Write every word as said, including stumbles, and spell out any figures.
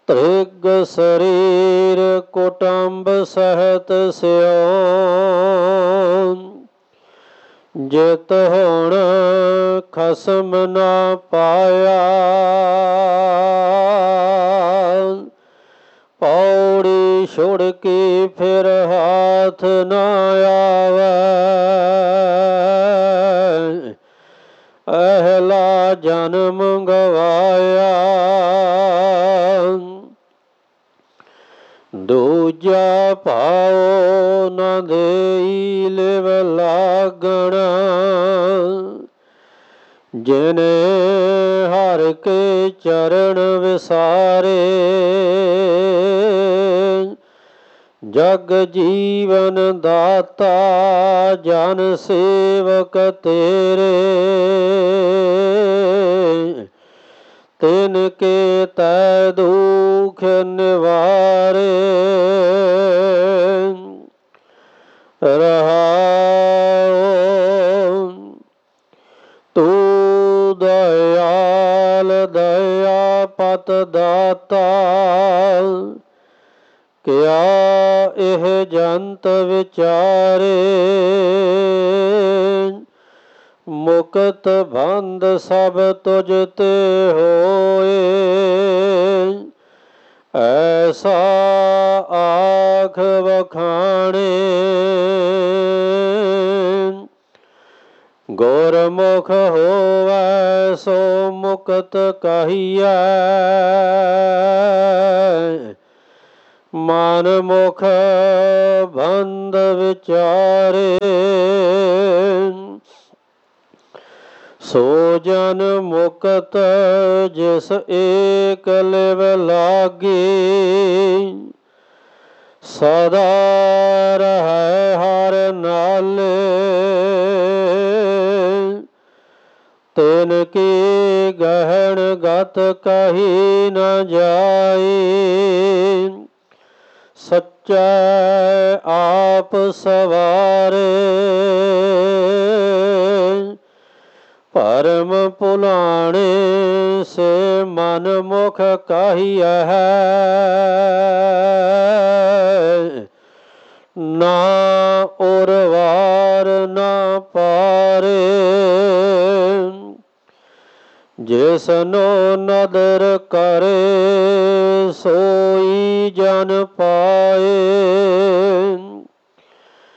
ਤ੍ਰਿਗ ਸਰੀਰ ਕੁਟੰਬ ਸਹਿਤ ਸਿਉ, ਜਿਤ ਹੁਣ ਖਸਮ ਨਾ ਪਾਇਆ। ਪੌੜੀ ਛੁੜ ਕੇ ਫਿਰ ਹਾਥ ਨਾ ਆਵੈ, ਅਹਿਲਾ ਜਨਮ ਗਵਾਇਆ। ਦੂਜਾ ਭਾਉ ਨ ਦੇਈ ਲਿਵ ਲਾਗਣਾ, ਜਿਨੇ ਹਰਿ ਕੇ ਚਰਨ ਵਿਸਾਰੇ। ਜਗ ਜੀਵਨ ਦਾਤਾ ਜਨ ਸੇਵਕ ਤੇਰੇ, ਤਿਨ ਕੇ ਤੈ ਦੁਖ ਨਿਵਾਰੇ। ਰਹਾਉ ਤੂੰ ਦਇਆਲ ਦਇਆ ਪਤ ਦਾਤਾ, ਕਿਆ ਇਹ ਜੰਤ ਵਿਚਾਰੇ। ਮੁਕਤ ਬੰਧ ਸਭ ਤੁਝ ਤੇ ਹੋਏ, ਐਸਾ ਆਖ ਵਖਾਣੇ। ਗੁਰਮੁਖ ਹੋਵੈ ਸੋ ਮੁਕਤ ਕਹੀਐ, ਮਨ ਮੁਖ ਬੰਧ ਵਿਚਾਰੇ। ਸੋ ਜਨ ਮੁਕਤ ਜਿਸ ਏਕ ਲਿਵ ਲਾਗੇ, ਸਦਾ ਰਹੈ ਹਰਿ ਨਾਲੇ। ਤਿਨ ਕੀ ਗਹਿਣ ਗਤ ਕਹੀ ਨ ਜਾਈ, ਸੱਚੈ ਆਪ ਸਵਾਰੇ। ਭਰਮ ਭੁਲਾਣੇ ਸੇ ਮਨ ਮੁਖ ਕਹੀਐ, ਨਾ ਉਰਵਾਰ ਨਾ ਪਾਰੇ। ਜਿਸਨੋ ਨਦਰ ਕਰੇ ਸੋਈ ਜਨ ਪਾਏ,